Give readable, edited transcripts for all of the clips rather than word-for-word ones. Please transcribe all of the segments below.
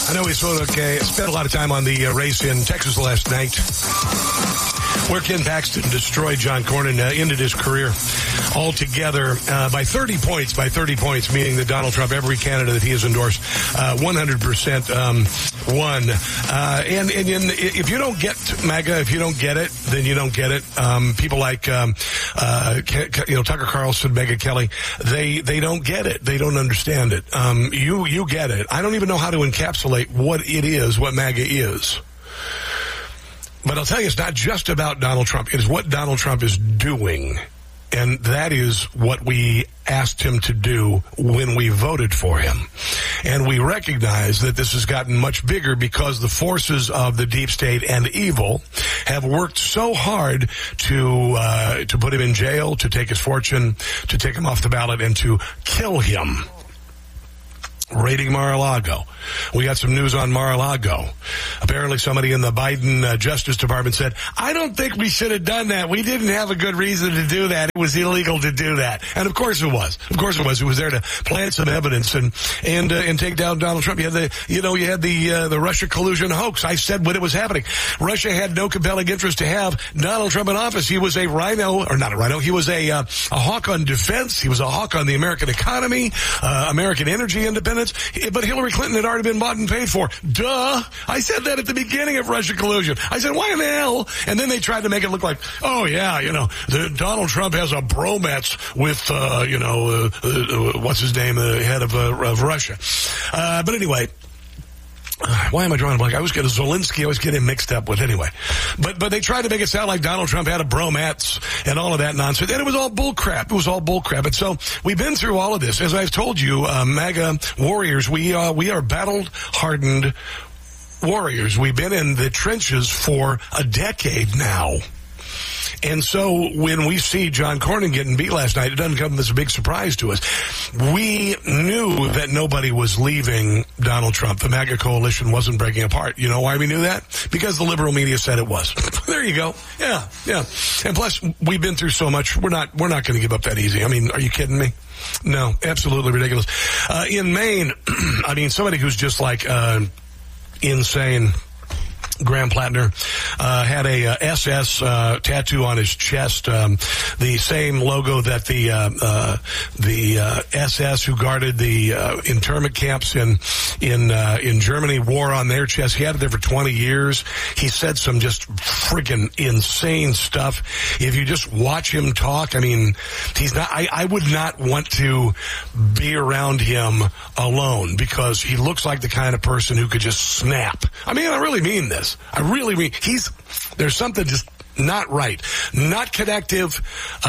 I know we spent a lot of time on the race in Texas last night, where Ken Paxton destroyed John Cornyn, ended his career altogether by 30 points. By 30 points, meaning that Donald Trump, every candidate that he has endorsed, 100% won. And if you don't get MAGA, if you don't get it, then you don't get it. People like Tucker Carlson, Megyn Kelly, they don't get it. They don't understand it. You get it. I don't even know how to encapsulate what it is, what MAGA is. But I'll tell you, it's not just about Donald Trump. It is what Donald Trump is doing. And that is what we asked him to do when we voted for him. And we recognize that this has gotten much bigger because the forces of the deep state and evil have worked so hard to put him in jail, to take his fortune, to take him off the ballot, and to kill him. Raiding Mar-a-Lago. We got some news on Mar-a-Lago. Apparently somebody in the Biden Justice Department said, I don't think we should have done that. We didn't have a good reason to do that. It was illegal to do that. And of course it was. Of course it was. It was there to plant some evidence and take down Donald Trump. You had the Russia collusion hoax. I said when it was happening. Russia had no compelling interest to have Donald Trump in office. He was a rhino, or not a rhino. He was a hawk on defense. He was a hawk on the American economy, American energy independence. But Hillary Clinton had already been bought and paid for. Duh. I said that at the beginning of Russia collusion. I said, why in the hell? And then they tried to make it look like, oh yeah, Donald Trump has a bromance with, what's his name, the head of Russia. But anyway. Why am I drawing a blank? I always get a Zelensky. I always get him mixed up with anyway. But they tried to make it sound like Donald Trump had a bromance and all of that nonsense. And it was all bullcrap. It was all bullcrap. And so we've been through all of this. As I've told you, MAGA warriors, we are battle-hardened warriors. We've been in the trenches for a decade now. And so when we see John Cornyn getting beat last night, it doesn't come as a big surprise to us. We knew that nobody was leaving Donald Trump. The MAGA coalition wasn't breaking apart. You know why we knew that? Because the liberal media said it was. There you go. Yeah. And plus, we've been through so much. We're not going to give up that easy. I mean, are you kidding me? No, absolutely ridiculous. In Maine, I mean, somebody who's just like insane. Graham Plattner had a SS tattoo on his chest, the same logo that the SS who guarded the internment camps in Germany wore on their chest. He had it there for 20 years. He said some just freaking insane stuff. If you just watch him talk, I mean, he's not. I would not want to be around him alone because he looks like the kind of person who could just snap. I mean, I really mean this. I really mean, there's something just not right. Not connective,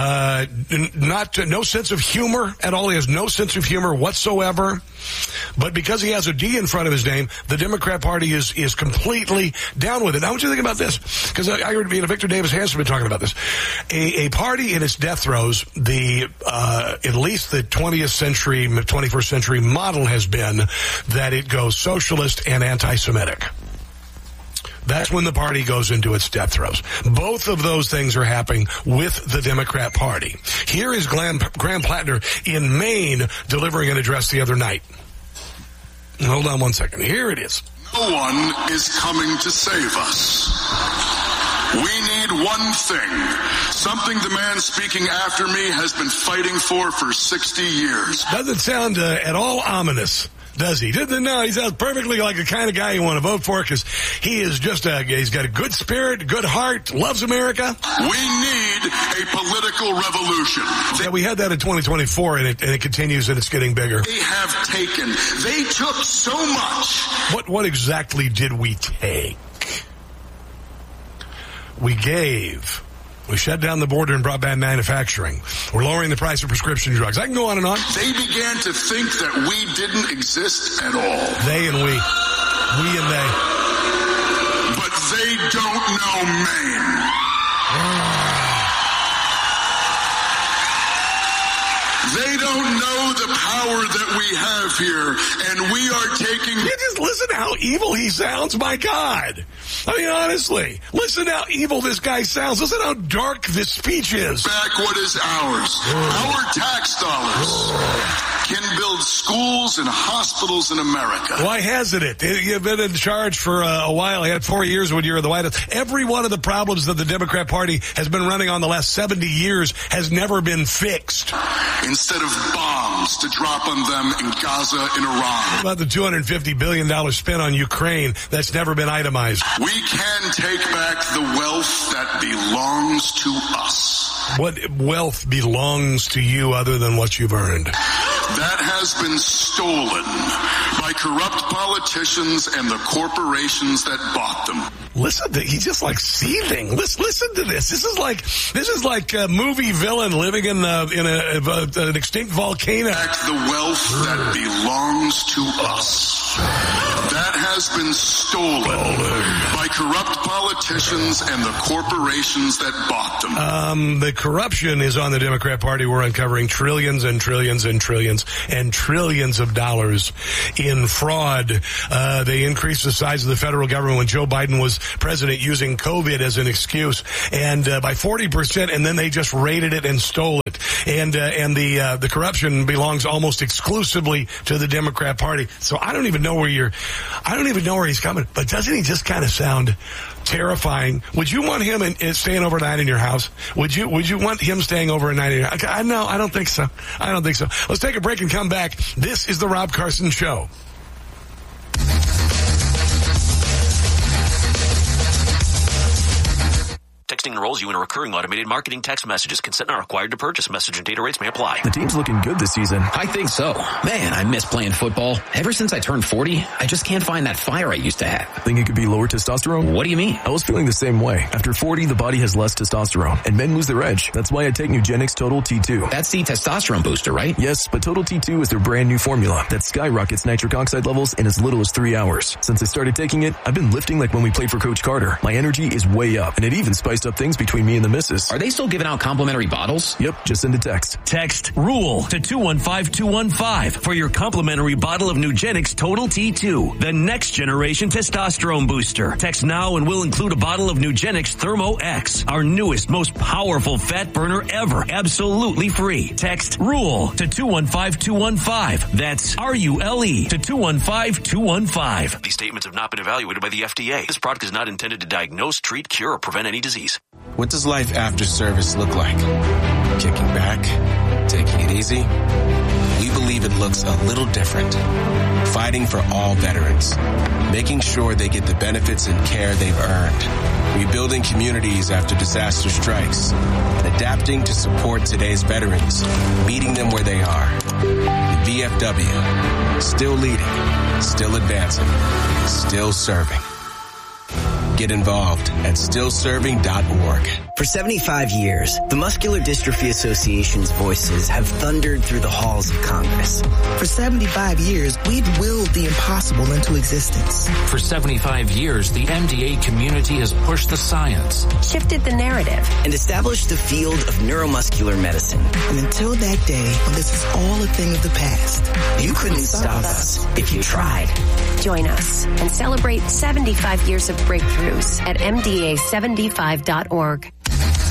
no sense of humor at all. He has no sense of humor whatsoever. But because he has a D in front of his name, the Democrat Party is completely down with it. Now, what do you think about this? Because I heard Victor Davis Hanson been talking about this. A party in its death throes, at least the 21st century model has been that it goes socialist and anti-Semitic. That's when the party goes into its death throes. Both of those things are happening with the Democrat Party. Here is Graham Plattner in Maine delivering an address the other night. Hold on one second. Here it is. No one is coming to save us. We need one thing. Something the man speaking after me has been fighting for 60 years. Doesn't sound at all ominous. Does he? No, he sounds perfectly like the kind of guy you want to vote for because he is just he's got a good spirit, good heart, loves America. We need a political revolution. Yeah, we had that in 2024 and it continues and it's getting bigger. They took so much. What exactly did we take? We gave. We shut down the border and brought back manufacturing. We're lowering the price of prescription drugs. I can go on and on. They began to think that we didn't exist at all. They and we. We and they. But they don't know Maine. They don't know the power that we have here, and we are taking... You just listen to how evil he sounds, my God. I mean, honestly, listen to how evil this guy sounds. Listen how dark this speech is. Back what is ours. Our tax dollars. can build schools and hospitals in America. Why hasn't it? You've been in charge for a while. You had 4 years when you were in the White House. Every one of the problems that the Democrat Party has been running on the last 70 years has never been fixed. Instead of bombs to drop on them in Gaza and Iran. What about the $250 billion spent on Ukraine that's never been itemized? We can take back the wealth that belongs to us. What wealth belongs to you other than what you've earned? That has been stolen by corrupt politicians and the corporations that bought them. Listen to, he's just like seething. Listen to this. This is like a movie villain living in an extinct volcano. Back the wealth that belongs to us. That has been stolen by corrupt politicians and the corporations that bought them. The corruption is on the Democrat Party. We're uncovering trillions and trillions and trillions and trillions of dollars in fraud. They increased the size of the federal government when Joe Biden was president using COVID as an excuse, and by 40%, and then they just raided it and stole it. And the corruption belongs almost exclusively to the Democrat Party. So I don't even know where he's coming. But doesn't he just kind of sound terrifying? Would you want him staying overnight in your house? Would you want him staying overnight in your house? No, I don't think so. Let's take a break and come back. This is the Rob Carson Show. Texting enrolls you in a recurring automated marketing text messages. Consent not required to purchase. Message and data rates may apply. The team's looking good this season. I think so. Man, I miss playing football. Ever since I turned 40, I just can't find that fire I used to have. Think it could be lower testosterone? What do you mean? I was feeling the same way. After 40, the body has less testosterone, and men lose their edge. That's why I take Nugenix Total T2. That's the testosterone booster, right? Yes, but Total T2 is their brand new formula that skyrockets nitric oxide levels in as little as 3 hours. Since I started taking it, I've been lifting like when we played for Coach Carter. My energy is way up, and it even spiced up things between me and the missus. Are they still giving out complimentary bottles? Yep, just send a text. Text RULE to 215215 for your complimentary bottle of Nugenix Total T2, the next generation testosterone booster. Text now and we'll include a bottle of Nugenix Thermo X, our newest, most powerful fat burner ever, absolutely free. Text RULE to 215215. That's RULE to 215215. These statements have not been evaluated by the FDA. This product is not intended to diagnose, treat, cure, or prevent any disease. What does life after service look like? Kicking back? Taking it easy? We believe it looks a little different. Fighting for all veterans. Making sure they get the benefits and care they've earned. Rebuilding communities after disaster strikes. And adapting to support today's veterans. Meeting them where they are. The VFW. Still leading. Still advancing. Still serving. Get involved at stillserving.org. For 75 years, the Muscular Dystrophy Association's voices have thundered through the halls of Congress. For 75 years, we've willed the impossible into existence. For 75 years, the MDA community has pushed the science, shifted the narrative, and established the field of neuromuscular medicine. And until that day when this is all a thing of the past, you couldn't stop us if you tried. Join us and celebrate 75 years of breakthroughs at MDA75.org.